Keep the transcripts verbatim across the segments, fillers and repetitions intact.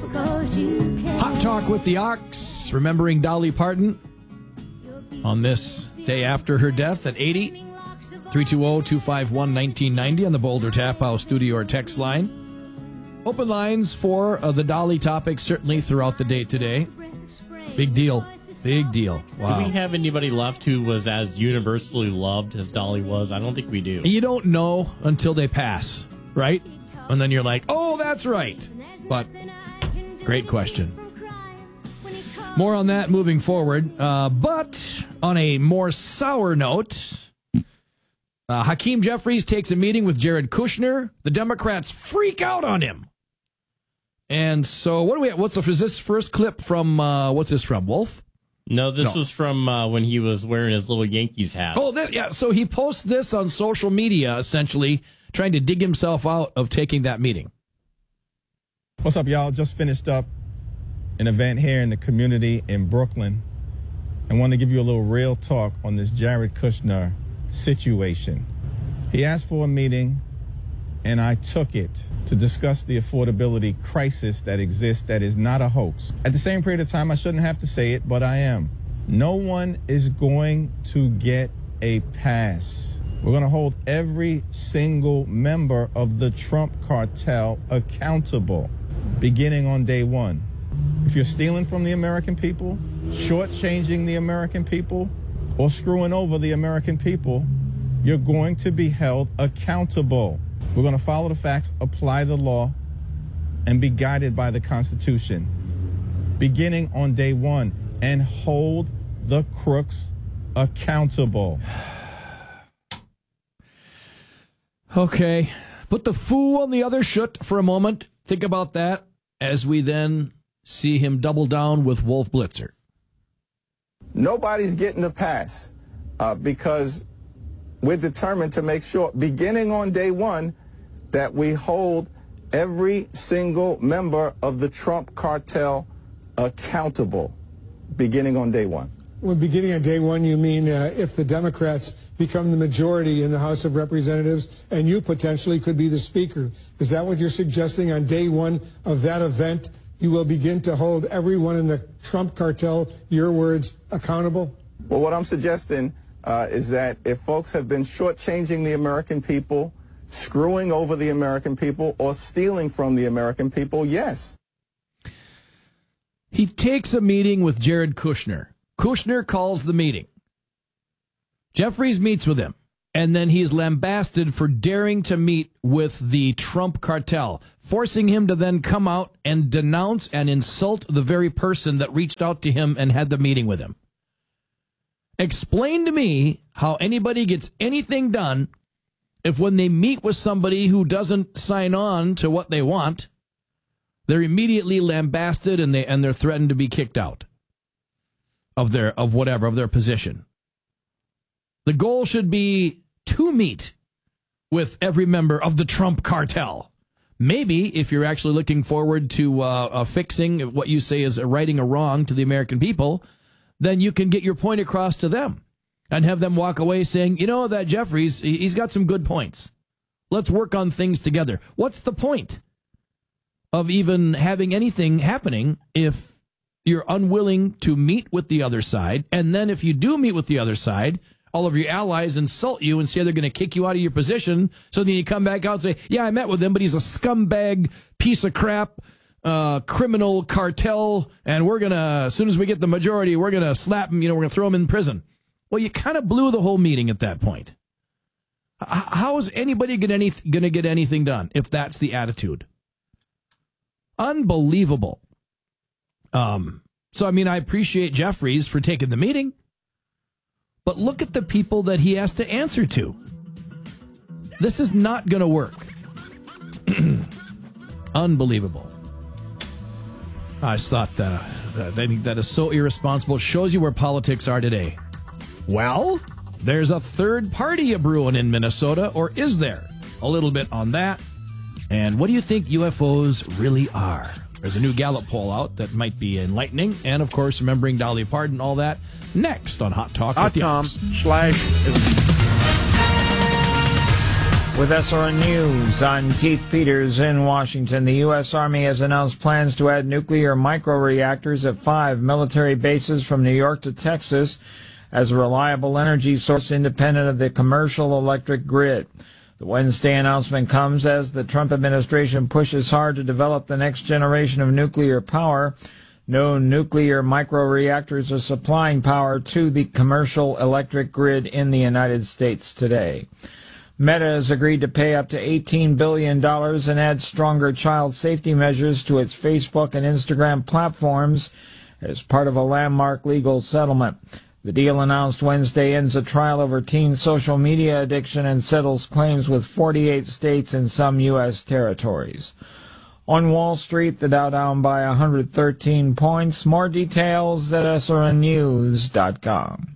Hot Talk with the Ox, remembering Dolly Parton on this day after her death at eighty. three two zero, two five one, one nine nine zero on the Boulder Tap House studio or text line. Open lines for uh, the Dolly topic, certainly throughout the day today. Big deal. Big deal. Wow. Do we have anybody left who was as universally loved as Dolly was? I don't think we do. You don't know until they pass, right? And then you're like, oh, that's right. But great question. More on that moving forward. Uh, but on a more sour note, uh, Hakeem Jeffries takes a meeting with Jared Kushner. The Democrats freak out on him. And so what do we? What's is this first clip from? Uh, what's this from? Wolf? No, this no. was from uh, when he was wearing his little Yankees hat. Oh, that, yeah. So he posts this on social media, essentially trying to dig himself out of taking that meeting. What's up, y'all? Just finished up an event here in the community in Brooklyn. I want to give you a little real talk on this Jared Kushner situation. He asked for a meeting, and I took it to discuss the affordability crisis that exists that is not a hoax. At the same period of time, I shouldn't have to say it, but I am. No one is going to get a pass. We're going to hold every single member of the Trump cartel accountable, beginning on day one. If you're stealing from the American people, shortchanging the American people, or screwing over the American people, you're going to be held accountable. We're going to follow the facts, apply the law, and be guided by the Constitution, beginning on day one, and hold the crooks accountable. Okay. Put the foo on the other shut for a moment. Think about that as we then see him double down with Wolf Blitzer. Nobody's getting the pass uh, because we're determined to make sure, beginning on day one, that we hold every single member of the Trump cartel accountable, beginning on day one. Well, beginning on day one, you mean uh, if the Democrats become the majority in the House of Representatives and you potentially could be the Speaker. Is that what you're suggesting? On day one of that event, you will begin to hold everyone in the Trump cartel, your words, accountable? Well, what I'm suggesting uh, is that if folks have been shortchanging the American people, screwing over the American people, or stealing from the American people, yes. He takes a meeting with Jared Kushner. Kushner calls the meeting. Jeffries meets with him, and then he's lambasted for daring to meet with the Trump cartel, forcing him to then come out and denounce and insult the very person that reached out to him and had the meeting with him. Explain to me how anybody gets anything done if when they meet with somebody who doesn't sign on to what they want, they're immediately lambasted and they and they're threatened to be kicked out of their of whatever of their position. The goal should be to meet with every member of the Trump cartel. Maybe if you're actually looking forward to uh, uh, fixing what you say is a righting a wrong to the American people, then you can get your point across to them and have them walk away saying, you know, that Jeffries, he's got some good points. Let's work on things together. What's the point of even having anything happening if you're unwilling to meet with the other side? And then if you do meet with the other side, all of your allies insult you and say they're going to kick you out of your position. So then you come back out and say, yeah, I met with him, but he's a scumbag, piece of crap, uh, criminal cartel. And we're going to, as soon as we get the majority, we're going to slap him, you know, we're going to throw him in prison. Well, you kind of blew the whole meeting at that point. How is anybody going to get anything done if that's the attitude? Unbelievable. Um, so, I mean, I appreciate Jeffries for taking the meeting, but look at the people that he has to answer to. This is not going to work. Unbelievable. I just thought uh, I think that is so irresponsible. Shows you where politics are today. Well, there's a third party a-brewing in Minnesota, or is there? A little bit on that. And what do you think U F Os really are? There's a new Gallup poll out that might be enlightening. And, of course, remembering Dolly Parton, all that, next on Hot Talk with the Ox. slash With S R N News, I'm Keith Peters in Washington. The U S. Army has announced plans to add nuclear microreactors at five military bases from New York to Texas as a reliable energy source independent of the commercial electric grid. The Wednesday announcement comes as the Trump administration pushes hard to develop the next generation of nuclear power. No nuclear microreactors are supplying power to the commercial electric grid in the United States today. Meta has agreed to pay up to eighteen billion dollars and add stronger child safety measures to its Facebook and Instagram platforms as part of a landmark legal settlement. The deal announced Wednesday ends a trial over teen social media addiction and settles claims with forty-eight states and some U S territories. On Wall Street, the Dow down by one hundred thirteen points. More details at S R N news dot com.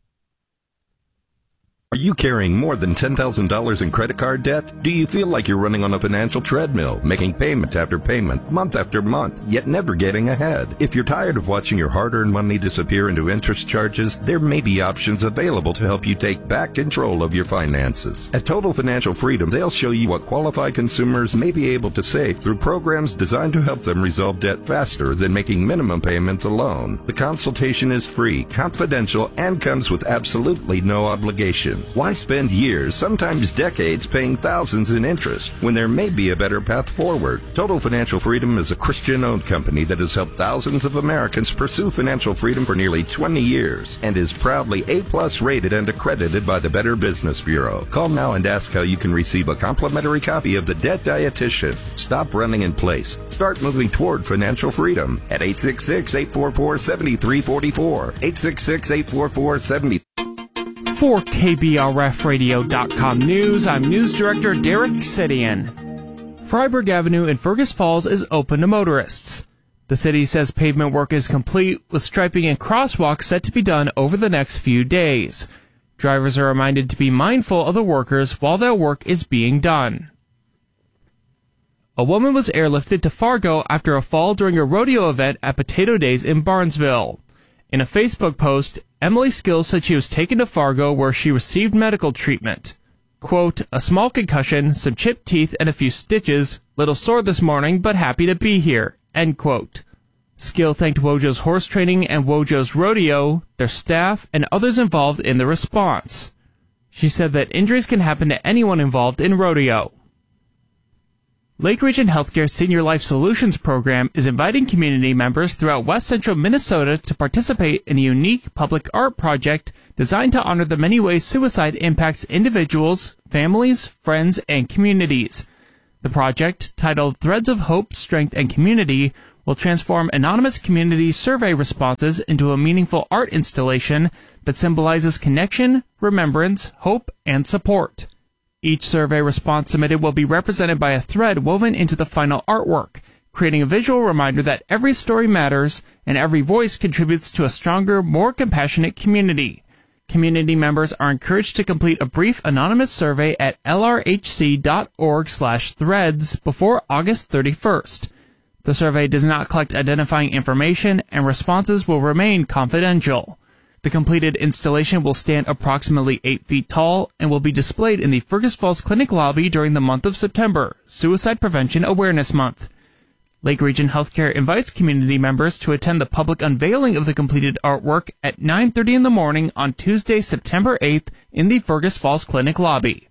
Are you carrying more than ten thousand dollars in credit card debt? Do you feel like you're running on a financial treadmill, making payment after payment, month after month, yet never getting ahead? If you're tired of watching your hard-earned money disappear into interest charges, there may be options available to help you take back control of your finances. At Total Financial Freedom, they'll show you what qualified consumers may be able to save through programs designed to help them resolve debt faster than making minimum payments alone. The consultation is free, confidential, and comes with absolutely no obligation. Why spend years, sometimes decades, paying thousands in interest when there may be a better path forward? Total Financial Freedom is a Christian-owned company that has helped thousands of Americans pursue financial freedom for nearly twenty years and is proudly A-plus rated and accredited by the Better Business Bureau. Call now and ask how you can receive a complimentary copy of The Debt Dietitian. Stop running in place. Start moving toward financial freedom at eight six six, eight four four, seven three four four, eight six six, eight four four, seven three four four. For K B R F radio dot com News, I'm News Director Derek Sidian. Freiburg Avenue in Fergus Falls is open to motorists. The city says pavement work is complete, with striping and crosswalks set to be done over the next few days. Drivers are reminded to be mindful of the workers while their work is being done. A woman was airlifted to Fargo after a fall during a rodeo event at Potato Days in Barnesville. In a Facebook post, Emily Skills said she was taken to Fargo where she received medical treatment. Quote, a small concussion, some chipped teeth, and a few stitches. Little sore this morning, but happy to be here. End quote. Skill thanked Wojo's Horse Training and Wojo's Rodeo, their staff, and others involved in the response. She said that injuries can happen to anyone involved in rodeo. Lake Region Healthcare Senior Life Solutions Program is inviting community members throughout west central Minnesota to participate in a unique public art project designed to honor the many ways suicide impacts individuals, families, friends, and communities. The project, titled Threads of Hope, Strength, and Community, will transform anonymous community survey responses into a meaningful art installation that symbolizes connection, remembrance, hope, and support. Each survey response submitted will be represented by a thread woven into the final artwork, creating a visual reminder that every story matters and every voice contributes to a stronger, more compassionate community. Community members are encouraged to complete a brief anonymous survey at L R H C dot org slash threads before August thirty-first. The survey does not collect identifying information, and responses will remain confidential. The completed installation will stand approximately eight feet tall and will be displayed in the Fergus Falls Clinic lobby during the month of September, Suicide Prevention Awareness Month. Lake Region Healthcare invites community members to attend the public unveiling of the completed artwork at nine thirty in the morning on Tuesday, September eighth in the Fergus Falls Clinic lobby.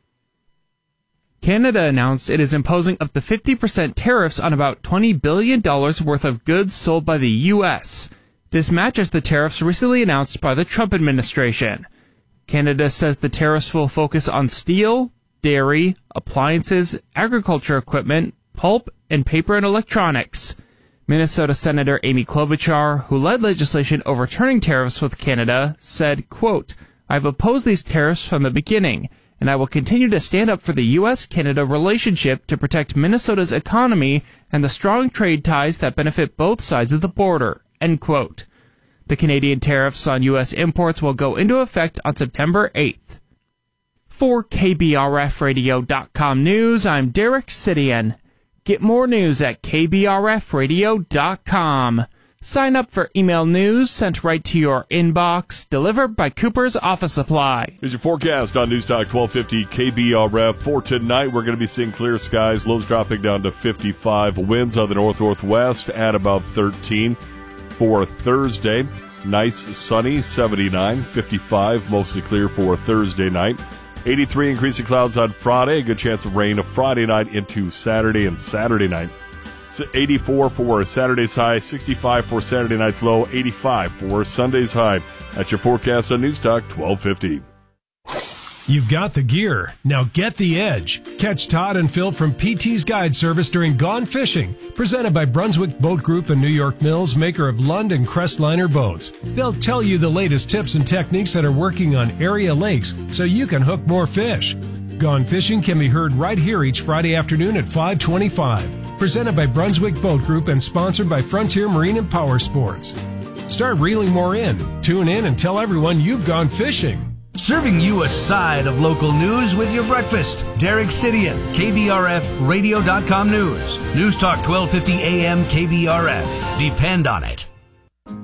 Canada announced it is imposing up to fifty percent tariffs on about twenty billion dollars worth of goods sold by the U S This matches the tariffs recently announced by the Trump administration. Canada says the tariffs will focus on steel, dairy, appliances, agriculture equipment, pulp, and paper and electronics. Minnesota Senator Amy Klobuchar, who led legislation overturning tariffs with Canada, said, quote, I've opposed these tariffs from the beginning, and I will continue to stand up for the U S Canada relationship to protect Minnesota's economy and the strong trade ties that benefit both sides of the border. End quote. The Canadian tariffs on U S imports will go into effect on September eighth. For K B R F radio dot com News, I'm Derek Sidian. Get more news at K B R F radio dot com. Sign up for email news sent right to your inbox, delivered by Cooper's Office Supply. Here's your forecast on Newstalk twelve fifty K B R F. For tonight, we're going to be seeing clear skies, lows dropping down to fifty-five, winds on the north-northwest at about thirteen. For Thursday, nice sunny, seventy-nine, fifty-five, mostly clear for Thursday night. eighty-three, increasing clouds on Friday, a good chance of rain Friday night into Saturday and Saturday night. eighty-four for Saturday's high, sixty-five for Saturday night's low, eighty-five for Sunday's high. That's your forecast on Newstalk twelve fifty. You've got the gear. Now get the edge. Catch Todd and Phil from P T's Guide Service during Gone Fishing, presented by Brunswick Boat Group and New York Mills, maker of Lund and Crestliner boats. They'll tell you the latest tips and techniques that are working on area lakes so you can hook more fish. Gone Fishing can be heard right here each Friday afternoon at five twenty-five. Presented by Brunswick Boat Group and sponsored by Frontier Marine and Power Sports. Start reeling more in. Tune in and tell everyone you've gone fishing. Serving you a side of local news with your breakfast. Derek Sidian, K B R F radio dot com News. News Talk twelve fifty A M K B R F. Depend on it.